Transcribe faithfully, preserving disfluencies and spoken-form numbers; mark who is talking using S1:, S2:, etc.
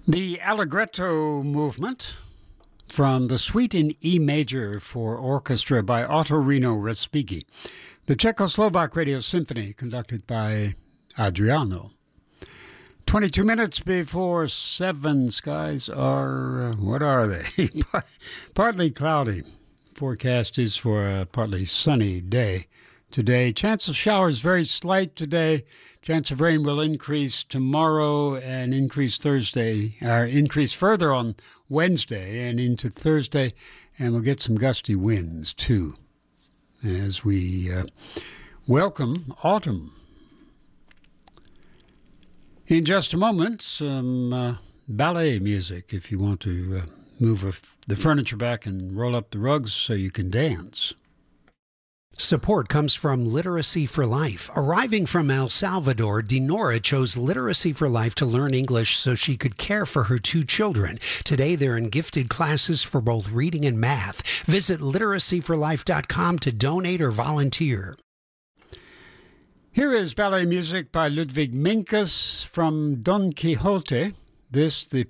S1: The Allegretto movement from the Suite in E major for orchestra by Ottorino Respighi. The Czechoslovak Radio Symphony conducted by Adriano. twenty-two minutes before seven. Skies are, uh, what are they? Partly cloudy. Forecast is for a partly sunny day today. Chance of showers very slight today. Chance of rain will increase tomorrow and increase Thursday, or increase further on Wednesday and into Thursday. And we'll get some gusty winds too as we uh, welcome autumn. In just a moment, some uh, ballet music if you want to uh, move a, the furniture back and roll up the rugs so you can dance.
S2: Support comes from Literacy for Life. Arriving from El Salvador, Dinora chose Literacy for Life to learn English so she could care for her two children. Today, they're in gifted classes for both reading and math. Visit literacy for life dot com to donate or volunteer.
S1: Here is ballet music by Ludwig Minkus from Don Quixote. This, the